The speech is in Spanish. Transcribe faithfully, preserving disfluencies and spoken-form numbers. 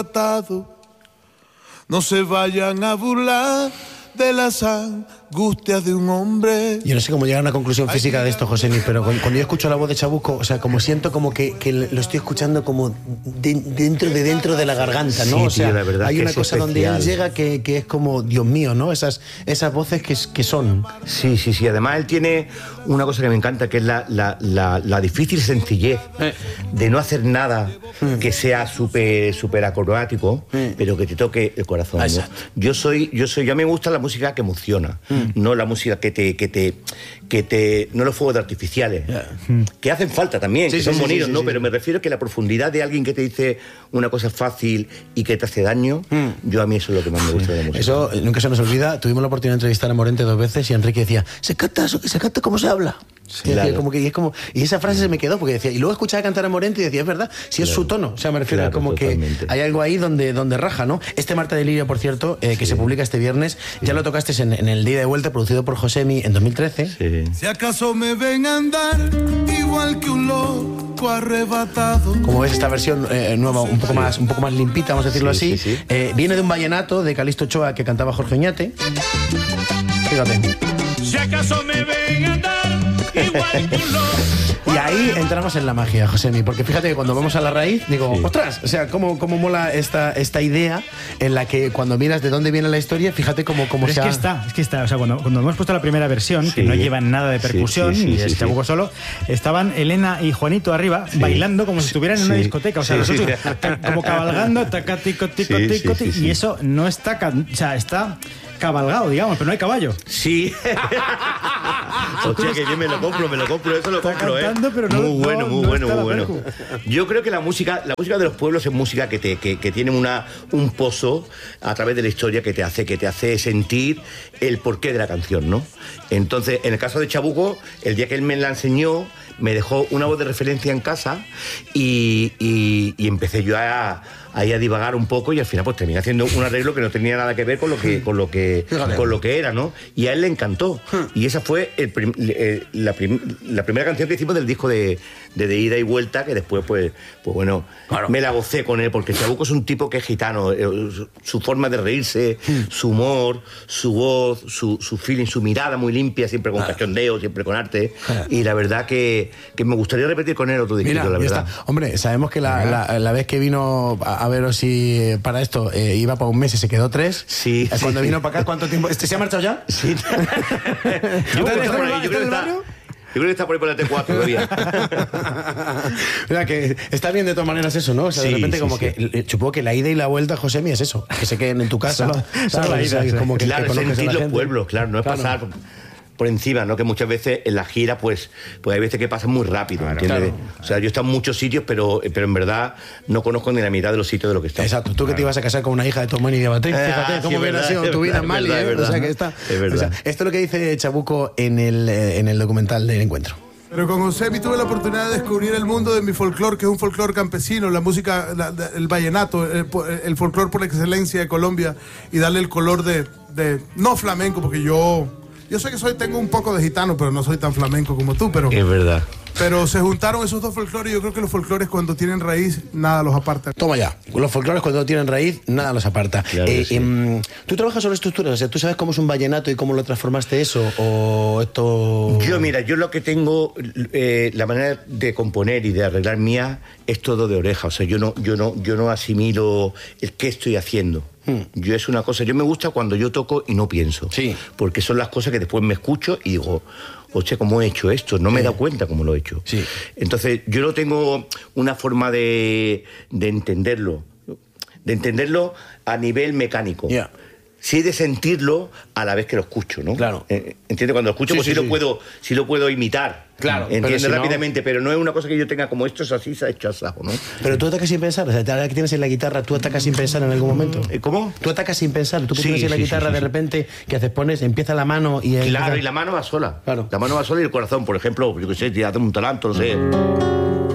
No se vayan a burlar de las angustias de un hombre. Yo no sé cómo llegar a una conclusión física de esto, Josemi, pero cuando yo escucho la voz de Chabuco, o sea, como siento como que, que lo estoy escuchando como de, dentro de dentro de la garganta, ¿no? Sí, o sea, tío, la verdad hay que una es cosa especial. donde él llega que, que es como, Dios mío, ¿no? Esas, esas voces que, que son. Sí, sí, sí. Además, él tiene una cosa que me encanta, que es la, la, la, la difícil sencillez de no hacer nada que sea súper súper acrobático, pero que te toque el corazón, ¿no? Yo soy, yo soy, yo a mí me gusta la música que emociona, mm. no la música que te, que te, que te, no los fuegos artificiales, yeah. mm. que hacen falta también, sí, que son sí, bonitos, sí, sí, ¿no? Sí. Pero me refiero a que la profundidad de alguien que te dice una cosa fácil y que te hace daño, mm. yo a mí eso es lo que más me gusta de la música. Eso nunca se nos olvida. Tuvimos la oportunidad de entrevistar a Morente dos veces y Enrique decía, se canta, se canta como se habla. Sí, y, claro. como que, y, es como, y esa frase se me quedó porque decía, y luego escuchaba cantar a Morente y decía, es verdad, si claro. es su tono, o sea, me refiero claro, a como totalmente. Que hay algo ahí donde, donde raja, ¿no? Este Marta de Lirio, por cierto, eh, que sí. se publica este viernes, sí. ya lo tocaste en, en el Día de Vuelta, producido por Josemi en dos mil trece. Sí. Si acaso me ven a andar igual que un loco arrebatado. Como ves, esta versión eh, nueva, un poco, sí. más, un poco más limpita, vamos a decirlo sí, así, sí, sí. Eh, viene de un vallenato de Calixto Ochoa que cantaba Jorge Oñate. Fíjate. Si acaso me ven a andar igual que un loco. Y ahí entramos en la magia, Josemi, porque fíjate que cuando vamos a la raíz, digo, sí. ostras, o sea, cómo, cómo mola esta, esta idea en la que cuando miras de dónde viene la historia, fíjate cómo, cómo se es que está, es que está, o sea, cuando, cuando hemos puesto la primera versión, sí. que no llevan nada de percusión, sí, sí, sí, y es sí, Chabuco sí. solo, estaban Elena y Juanito arriba, sí. bailando como si estuvieran en sí. una discoteca, o sea, sí, nosotros sí. como cabalgando, taca, tico, tico, sí, tico, sí, sí, sí. y eso no está, o sea, está cabalgado, digamos, pero no hay caballo. Sí. Hostia, que yo me lo compro, me lo compro, eso lo está compro, cantando, ¿eh? Pero no, muy bueno, no, muy no bueno, muy bueno. Percu. Yo creo que la música, la música de los pueblos es música que te, que, que tiene una, un pozo a través de la historia que te hace, que te hace sentir el porqué de la canción, ¿no? Entonces, en el caso de Chabuco, el día que él me la enseñó, me dejó una voz de referencia en casa y, y, y empecé yo a, a ir a divagar un poco y al final pues terminé haciendo un arreglo que no tenía nada que ver con lo que, con lo que, con lo que era, ¿no? Y a él le encantó. Y esa fue el prim, eh, la, prim, la primera canción que hicimos del disco de, de, de Ida y Vuelta, que después pues, pues bueno, claro. me la gocé con él, porque Chabuco es un tipo que es gitano, eh, su forma de reírse, su humor, su voz, su, su feeling, su mirada muy limpia, siempre con claro. cachondeo, siempre con arte. Claro. Y la verdad que, que me gustaría repetir con él otro disco, la verdad. Está. Hombre, sabemos que la, la, la vez que vino a, a veros si para esto eh, iba para un mes y se quedó tres. Sí. Cuando sí. vino para acá, ¿cuánto tiempo? ¿Este se ha marchado ya? Sí. yo, creo que está por ahí, yo creo que está... Yo creo que está por ahí por la T cuatro todavía. Mira, que está bien de todas maneras eso, ¿no? O sea, sí, de repente sí, como sí. que supongo que la ida y la vuelta, Josemi, es eso, que se queden en tu casa. Solo, solo la ida, es como que, claro, que sentir los pueblos, claro, no es claro. pasar por encima, ¿no? Que muchas veces en la gira, pues, pues hay veces que pasan muy rápido, claro, ¿entiendes? Claro. O sea, yo he estado en muchos sitios, pero, pero en verdad no conozco ni la mitad de los sitios de lo que está. Exacto, tú claro. que te ibas a casar con una hija de Tomás y de Beatriz, fíjate ah, cómo sí, hubiera sido tu vida en Mali, ¿eh? O sea, que está. Es verdad. O sea, esto es lo que dice Chabuco en el, en el documental del encuentro. Pero con Josemi tuve la oportunidad de descubrir el mundo de mi folclore, que es un folclore campesino, la música, la, el vallenato, el, el folclore por excelencia de Colombia, y darle el color de, de no flamenco, porque yo, yo sé que soy, tengo un poco de gitano, pero no soy tan flamenco como tú, pero... Es verdad. Pero se juntaron esos dos folclores y yo creo que los folclores cuando tienen raíz, nada los aparta. Toma ya, los folclores cuando tienen raíz, nada los aparta. Claro eh, sí. eh, ¿Tú trabajas sobre estructuras? O sea, ¿tú sabes cómo es un vallenato y cómo lo transformaste eso? ¿O esto...? Yo, mira, yo lo que tengo, eh, la manera de componer y de arreglar mía es todo de oreja. O sea, yo no, yo no, yo no asimilo el qué estoy haciendo. Hmm. Yo es una cosa, yo me gusta cuando yo toco y no pienso. Sí. Porque son las cosas que después me escucho y digo... Oye, ¿cómo he hecho esto? No me he dado cuenta cómo lo he hecho. Sí. Entonces, yo no tengo una forma de, de entenderlo, de entenderlo a nivel mecánico. Yeah. Sí de sentirlo a la vez que lo escucho, ¿no? Claro. ¿Entiendes? Cuando lo escucho, sí, pues sí, sí, sí. lo puedo, sí lo puedo imitar. Claro. Entiendes pero si rápidamente, no... pero no es una cosa que yo tenga como esto es así, se ha hecho asajo, ¿no? Pero tú atacas sin pensar, o sea, ahora que tienes en la guitarra, tú atacas sin pensar en algún momento. ¿Cómo? Tú atacas sin pensar, tú que sí, tienes en la sí, guitarra sí, sí, de repente, que haces, pones, empieza la mano y... Claro, empieza... y la mano va sola. Claro. La mano va sola y el corazón, por ejemplo, yo qué sé, tirate un talanto, no sé...